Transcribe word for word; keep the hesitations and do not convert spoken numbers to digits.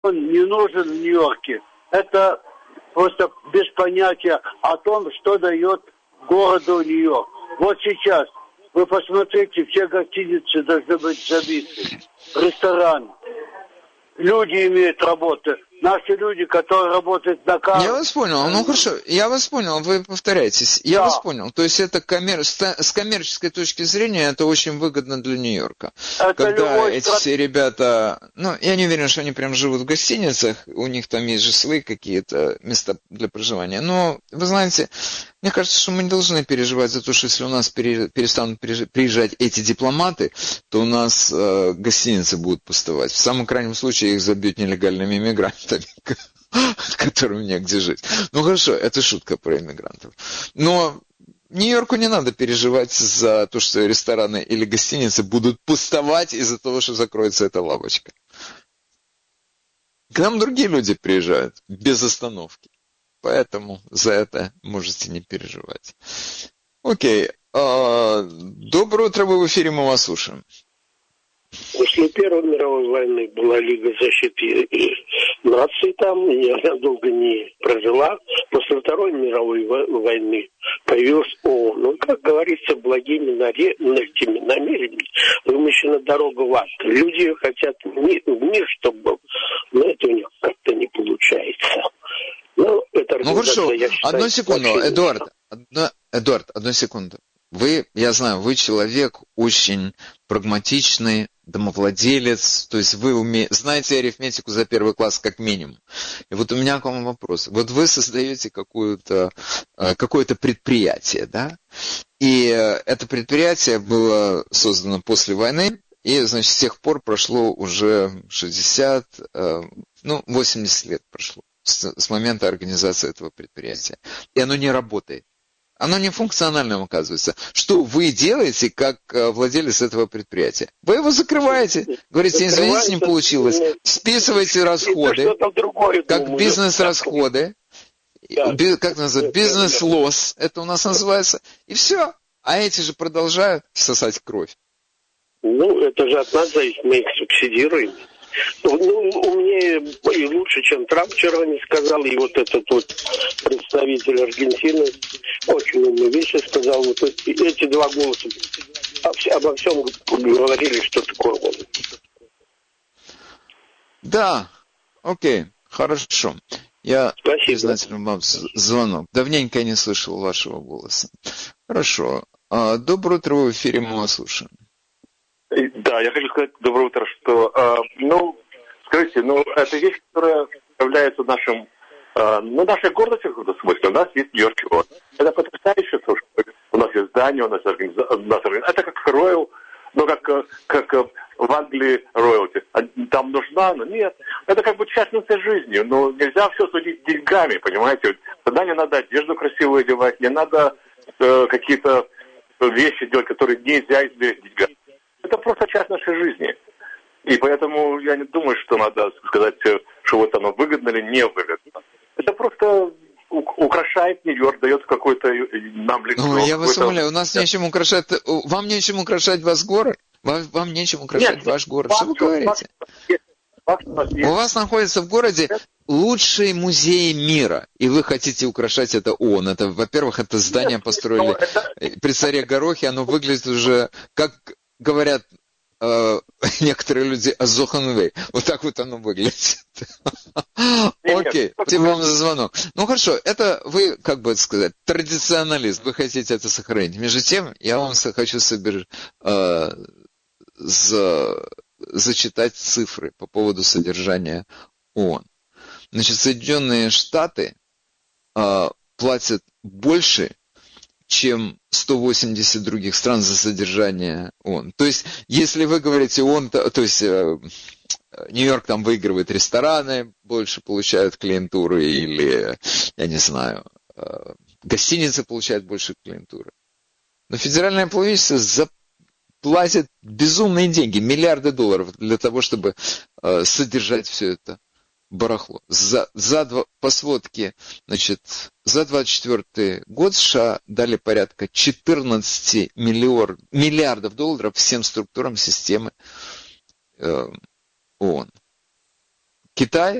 Он не нужен в Нью-Йорке. Это просто без понятия о том, что дает городу Нью-Йорк. Вот сейчас вы посмотрите, все гостиницы должны быть забиты, ресторан. Люди имеют работу. Наши люди, которые работают на карте. Я вас понял. Ну хорошо, я вас понял, вы повторяетесь. Я Да. вас понял. То есть это коммер... с коммерческой точки зрения это очень выгодно для Нью-Йорка. Это Когда эти стран... все ребята, ну, я не уверен, что они прям живут в гостиницах, у них там есть же свои какие-то места для проживания. Но, вы знаете, мне кажется, что мы не должны переживать за то, что если у нас перестанут приезжать эти дипломаты, то у нас э, гостиницы будут пустовать. В самом крайнем случае их забьют нелегальными иммигрантами, которым негде жить. Ну хорошо, это шутка про иммигрантов. Но Нью-Йорку не надо переживать за то, что рестораны или гостиницы будут пустовать из-за того, что закроется эта лавочка. К нам другие люди приезжают без остановки. Поэтому за это можете не переживать. Окей. А, доброе утро, вы в эфире, мы вас слушаем. После Первой мировой войны была Лига защиты наций там, и она долго не прожила. После Второй мировой войны появилась ООН. Ну, как говорится, благими намерениями вымощена дорога в ад. Люди хотят в мир, чтобы был, но это у них как-то не получается. Ну, это ну хорошо, я считаю, одну секунду, Эдуард, одну, Эдуард, одну секунду. Вы, я знаю, вы человек очень прагматичный, домовладелец, то есть вы уме... знаете арифметику за первый класс как минимум. И вот у меня к вам вопрос. Вот вы создаете какое-то, какое-то предприятие, да? И это предприятие было создано после войны, и, значит, с тех пор прошло уже шестьдесят, ну, восемьдесят лет прошло с, с момента организации этого предприятия. И оно не работает. Оно не функциональным оказывается. Что вы делаете, как владелец этого предприятия? Вы его закрываете. Говорите, извините, не получилось. Списываете расходы, как бизнес-расходы. Как называется? Бизнес-лосс. Это у нас называется. И все. А эти же продолжают сосать кровь. Ну, это же от нас зависит. Мы их субсидируем. Ну, умнее и лучше, чем Трамп вчера не сказал, и вот этот вот представитель Аргентины очень умные вещи сказал. Вот эти, эти два голоса обо всем говорили, что такое он. Да, окей, хорошо. Я Спасибо. признателен вам звонок. Давненько я не слышал вашего голоса. Хорошо. Доброе утро, в эфире, мы вас слушаем. Да, я хочу сказать доброе утро, что, э, ну, скажите, ну, это вещь, которая является нашим, э, ну, нашей гордостью в каком-то смысле. У нас есть Нью-Йорк. Это потрясающе, что у нас есть здание, у нас организация. Это как Royal, ну, как, как в Англии роялти. Там нужна, но нет. Это как бы часть нашей жизни. Но нельзя все судить деньгами, понимаете? Тогда не надо одежду красивую одевать, не надо э, какие-то вещи делать, которые нельзя измерить деньгами. Это просто часть нашей жизни. И поэтому я не думаю, что надо сказать, что вот оно выгодно или не выгодно. Это просто украшает Нью-Йорк, дает какой-то нам лицо. Ну, я вас умоляю, у нас нечем украшать... Вам нечем украшать ваш город? Вам, вам нечем украшать Нет, ваш город? Что вы говорите? Факт, факт, у вас находится в городе лучшие музеи мира, и вы хотите украшать это ООН. Это, во-первых, это здание Нет, построили это... при царе Горохе, оно выглядит уже как... Говорят э, некоторые люди Азоханвей. Вот так вот оно выглядит. Окей, спасибо вам за звонок. Ну хорошо, это вы, как бы это сказать, традиционалист, вы хотите это сохранить. Между тем, я вам хочу собер, э, за, зачитать цифры по поводу содержания ООН. Значит, Соединенные Штаты э, платят больше, чем сто восемьдесят других стран за содержание ООН. То есть, если вы говорите ООН, то, то есть э, Нью-Йорк там выигрывает рестораны, больше получают клиентуры, или, я не знаю, э, гостиницы получают больше клиентуры. Но федеральное правительство заплатит безумные деньги, миллиарды долларов для того, чтобы э, содержать все это барахло. За, за два, по сводке, значит, за двадцать четвёртый год США дали порядка четырнадцать миллиор, миллиардов долларов всем структурам системы э, ООН. Китай